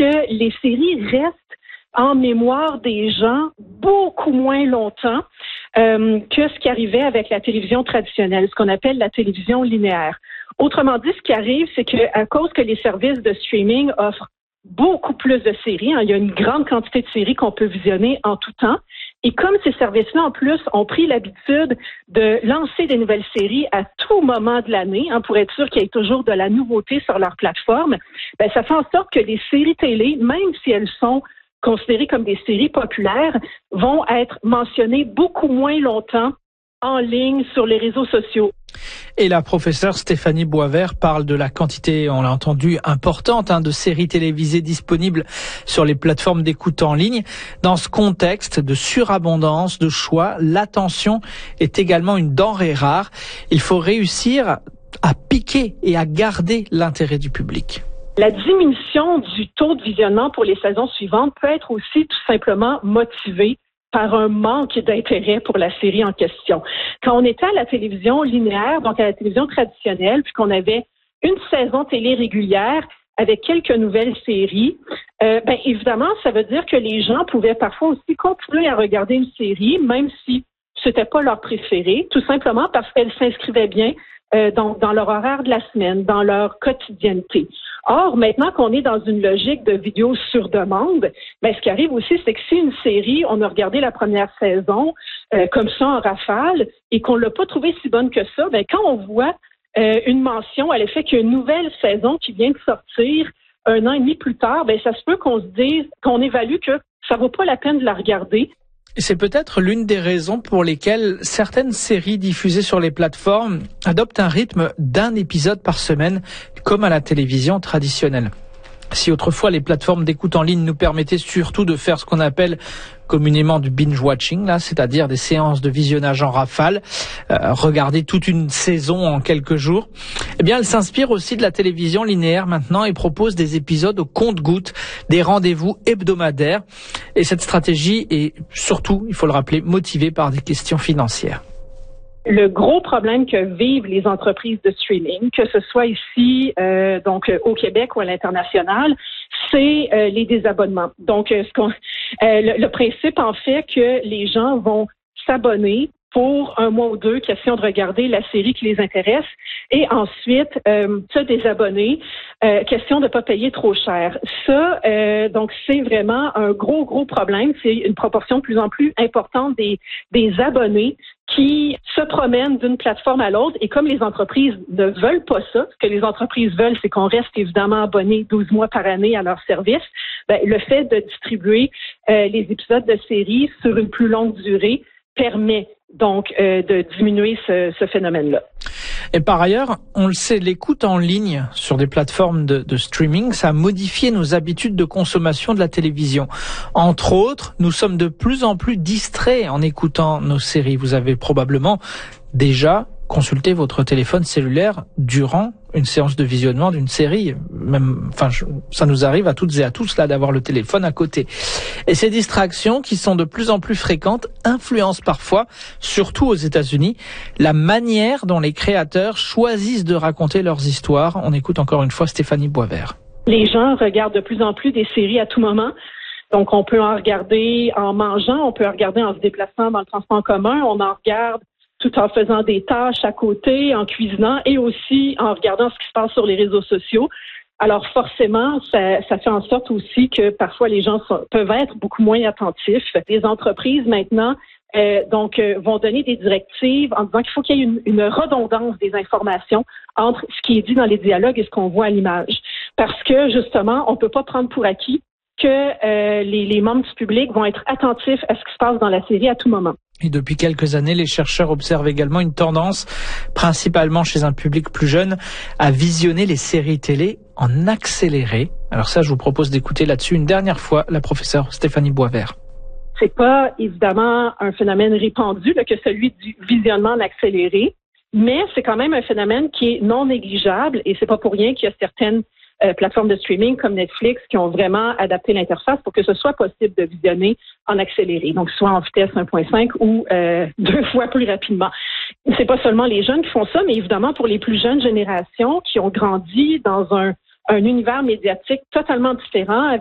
que les séries restent en mémoire des gens beaucoup moins longtemps que ce qui arrivait avec la télévision traditionnelle, ce qu'on appelle la télévision linéaire. Autrement dit, ce qui arrive, c'est qu'à cause que les services de streaming offrent beaucoup plus de séries, il y a une grande quantité de séries qu'on peut visionner en tout temps. Et comme ces services-là, en plus, ont pris l'habitude de lancer des nouvelles séries à tout moment de l'année, pour être sûr qu'il y ait toujours de la nouveauté sur leur plateforme, ça fait en sorte que les séries télé, même si elles sont considérées comme des séries populaires, vont être mentionnées beaucoup moins longtemps en ligne sur les réseaux sociaux. Et la professeure Stéphanie Boisvert parle de la quantité, on l'a entendu, importante de séries télévisées disponibles sur les plateformes d'écoute en ligne. Dans ce contexte de surabondance, de choix, l'attention est également une denrée rare. Il faut réussir à piquer et à garder l'intérêt du public. La diminution du taux de visionnement pour les saisons suivantes peut être aussi tout simplement motivée par un manque d'intérêt pour la série en question. Quand on était à la télévision linéaire, donc à la télévision traditionnelle, puis qu'on avait une saison télé régulière avec quelques nouvelles séries, évidemment, ça veut dire que les gens pouvaient parfois aussi continuer à regarder une série, même si c'était pas leur préféré, tout simplement parce qu'elle s'inscrivait bien dans leur horaire de la semaine, dans leur quotidienneté. Or, maintenant qu'on est dans une logique de vidéo sur demande, ce qui arrive aussi, c'est que si une série, on a regardé la première saison comme ça en rafale et qu'on l'a pas trouvée si bonne que ça, quand on voit une mention à l'effet qu'il y a une nouvelle saison qui vient de sortir 1 an et demi plus tard, ça se peut qu'on se dise, qu'on évalue que ça vaut pas la peine de la regarder. C'est peut-être l'une des raisons pour lesquelles certaines séries diffusées sur les plateformes adoptent un rythme d'un épisode par semaine, comme à la télévision traditionnelle. Si autrefois les plateformes d'écoute en ligne nous permettaient surtout de faire ce qu'on appelle communément du binge-watching, c'est-à-dire des séances de visionnage en rafale, regarder toute une saison en quelques jours, elle s'inspire aussi de la télévision linéaire maintenant et propose des épisodes au compte-gouttes, des rendez-vous hebdomadaires. Et cette stratégie est surtout, il faut le rappeler, motivée par des questions financières. Le gros problème que vivent les entreprises de streaming, que ce soit ici, au Québec ou à l'international, c'est les désabonnements. Donc, le principe, en fait, que les gens vont s'abonner pour 1 mois ou 2, question de regarder la série qui les intéresse, et ensuite se désabonner, question de ne pas payer trop cher. Ça, donc, c'est vraiment un gros problème. C'est une proportion de plus en plus importante des abonnés qui se promènent d'une plateforme à l'autre. Et comme les entreprises ne veulent pas ça, ce que les entreprises veulent, c'est qu'on reste évidemment abonné 12 mois par année à leur service, le fait de distribuer les épisodes de séries sur une plus longue durée permet donc de diminuer ce phénomène-là. Et par ailleurs, on le sait, l'écoute en ligne sur des plateformes de streaming, ça a modifié nos habitudes de consommation de la télévision. Entre autres, nous sommes de plus en plus distraits en écoutant nos séries. Vous avez probablement déjà consulté votre téléphone cellulaire durant une séance de visionnement d'une série. Ça nous arrive à toutes et à tous d'avoir le téléphone à côté. Et ces distractions, qui sont de plus en plus fréquentes, influencent parfois, surtout aux États-Unis, la manière dont les créateurs choisissent de raconter leurs histoires. On écoute encore une fois Stéphanie Boisvert. Les gens regardent de plus en plus des séries à tout moment. Donc, on peut en regarder en mangeant, on peut en regarder en se déplaçant dans le transport en commun, on en regarde tout en faisant des tâches à côté, en cuisinant et aussi en regardant ce qui se passe sur les réseaux sociaux. Alors forcément, ça fait en sorte aussi que parfois les gens peuvent être beaucoup moins attentifs. Les entreprises maintenant vont donner des directives en disant qu'il faut qu'il y ait une redondance des informations entre ce qui est dit dans les dialogues et ce qu'on voit à l'image. Parce que justement, on ne peut pas prendre pour acquis que les membres du public vont être attentifs à ce qui se passe dans la série à tout moment. Et depuis quelques années, les chercheurs observent également une tendance, principalement chez un public plus jeune, à visionner les séries télé en accéléré. Alors ça, je vous propose d'écouter là-dessus une dernière fois la professeure Stéphanie Boisvert. C'est pas évidemment un phénomène répandu que celui du visionnement en accéléré, mais c'est quand même un phénomène qui est non négligeable et c'est pas pour rien qu'il y a certaines plateformes de streaming comme Netflix qui ont vraiment adapté l'interface pour que ce soit possible de visionner en accéléré, donc soit en vitesse 1.5 ou 2 fois plus rapidement. C'est pas seulement les jeunes qui font ça, mais évidemment pour les plus jeunes générations qui ont grandi dans un univers médiatique totalement différent,